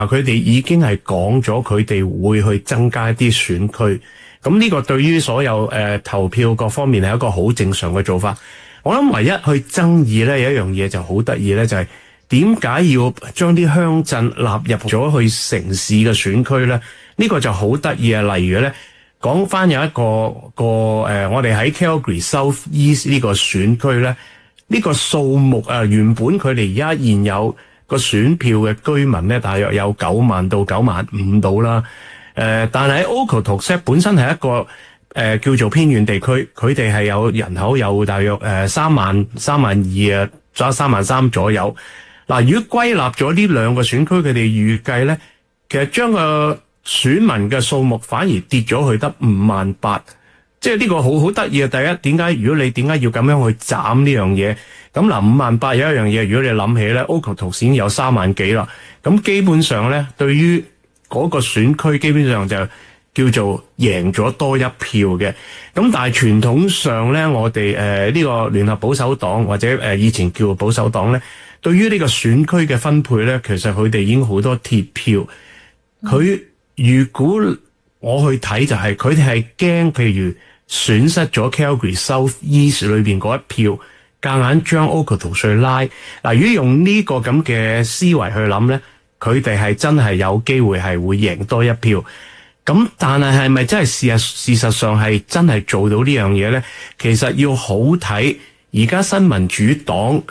佢哋已經係講咗佢哋會去增加一啲選區。咁呢個對於所有投票各方面係一個好正常嘅做法。我諗唯一去爭議咧，有一樣嘢就好得意咧，就係點解要將啲鄉鎮納入咗去城市嘅選區咧？呢個就好得意啊！例如咧，講翻有一個我哋喺 Calgary South East 呢個選區咧，呢個數目原本佢哋而家現有個選票嘅居民咧，大約有9萬到9萬5度啦。但係喺 Okotoks 本身係一個叫做偏遠地區，佢哋係有人口有大約3萬2啊，仲有3萬3左右。嗱，如果歸納咗呢兩個選區，佢哋預計咧，其實將個選民嘅數目反而跌咗去得5萬8，即係呢個好得意啊！第一，點解要咁樣去斬呢樣嘢？咁嗱，5萬8有一樣嘢，如果你諗起咧，Okotoks已經有3萬幾啦，咁基本上咧，對於嗰個選區基本上就叫做贏咗多一票嘅。咁但係傳統上咧，我哋呢個聯合保守黨或者以前叫保守黨咧，對於呢個選區嘅分配咧，其實佢哋已經好多鐵票。佢如果我去睇就係佢哋係驚，譬如損失咗 Calgary South East 裏邊嗰一票，夾硬將 Okotoks 去拉。嗱，如果用呢個咁嘅思維去諗咧，佢哋係真係有機會係會贏多一票。咁但係係咪真係事實上係真係做到呢樣嘢咧？其實要好睇而家新民主黨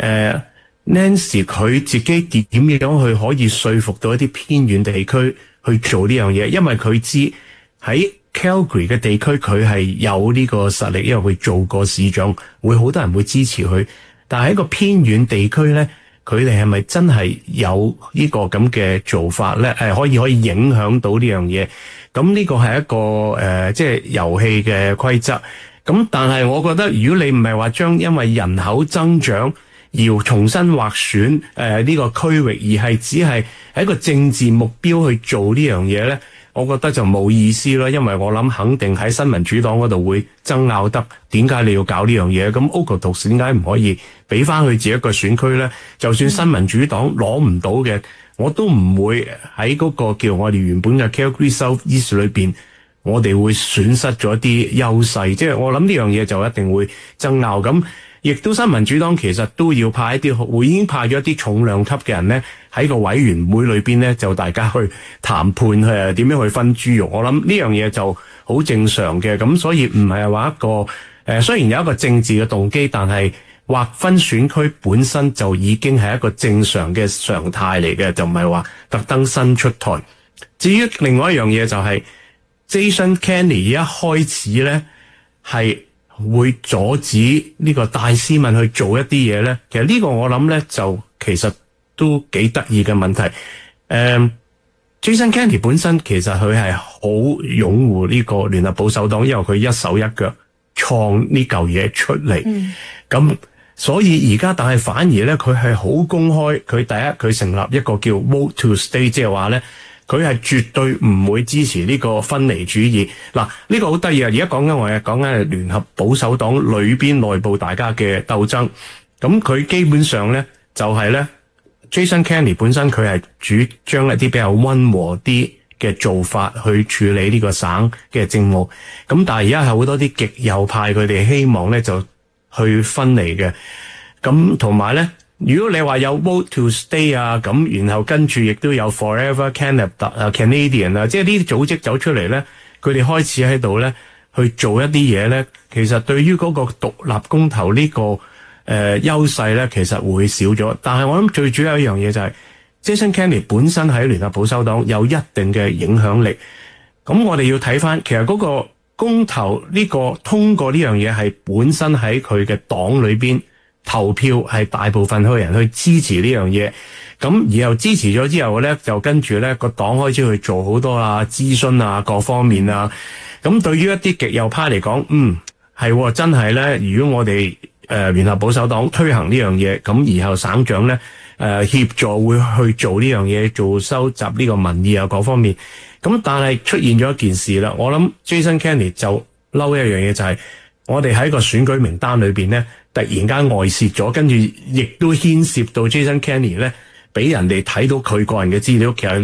Nancy 佢自己點樣去可以說服到一啲偏遠地區去做呢樣嘢，因為佢知喺 Calgary 嘅地區佢係有呢個實力，因為佢做過市長，會好多人會支持佢。但係喺個偏遠地區咧，佢哋係咪真係有呢個咁嘅做法咧？可以影響到呢樣嘢。咁呢個係一個即係遊戲嘅規則。咁但係我覺得，如果你唔係話將因為人口增長要重新劃選呢個區域，而係只係一個政治目標去做呢樣嘢咧，我覺得就冇意思啦。因為我諗肯定喺新民主黨嗰度會爭拗得，點解你要搞呢樣嘢？咁 Okotoks 點解唔可以俾翻佢自己一個選區咧？就算新民主黨攞唔到嘅，我都唔會喺嗰個叫我哋原本嘅 Calgary South East 裏邊，我哋會損失咗一啲優勢。即係我諗呢樣嘢就一定會爭拗。咁亦都新民主黨其實都要派一啲，會已經派咗一啲重量級嘅人咧喺個委員會裏邊咧，就大家去談判點樣去分豬肉。我諗呢樣嘢就好正常嘅。咁所以唔係話一個雖然有一個政治嘅動機，但係劃分選區本身就已經係一個正常嘅常態嚟嘅，就唔係話特登新出台。至於另外一樣嘢就係 Jason Kenney 一開始咧係會阻止呢個戴斯文去做一啲嘢咧，其實呢個我諗咧就其實都幾得意嘅問題。Jason Kenney 本身其實佢係好擁護呢個聯合保守黨，因為佢一手一腳創呢嚿嘢出嚟。咁所以而家但係反而咧佢係好公開，佢第一佢成立一個叫 Vote to Stay， 即係話咧佢係絕對唔會支持呢個分離主義。嗱，呢個好得意啊！而家講緊聯合保守黨裏邊內部大家嘅鬥爭。咁佢基本上咧就係咧 Jason Kenney 本身佢係主張一啲比較溫和啲嘅做法去處理呢個省嘅政務。咁但係而家係好多啲極右派佢哋希望咧就去分離嘅。咁同埋咧，如果你話有 Vote to Stay 啊，咁然後跟住亦都有 Forever Canadian 啊，即係呢啲組織走出嚟咧，佢哋開始喺度咧去做一啲嘢咧，其實對於嗰個獨立公投呢個優勢咧，其實會少咗。但係我諗最主要一樣嘢就係 Jason Kenney 本身喺聯合保守黨有一定嘅影響力。咁我哋要睇翻，其實嗰個公投呢個通過呢樣嘢係本身喺佢嘅黨裏邊投票係大部分嘅人去支持呢樣嘢，咁然後支持咗之後咧，就跟住咧個黨開始去做好多諮詢啊各方面啊。咁對於一啲極右派嚟講，係真係咧，如果我哋聯合保守黨推行呢樣嘢，咁然後省長咧協助會去做呢樣嘢，做收集呢個民意啊各方面。咁但係出現咗一件事啦，我諗 Jason Kenney 就嬲一樣嘢，就係我哋喺個選舉名單裏邊咧，突然間外泄咗，跟住亦都牽涉到 Jason Kenney 咧，俾人哋睇到佢個人嘅資料，其實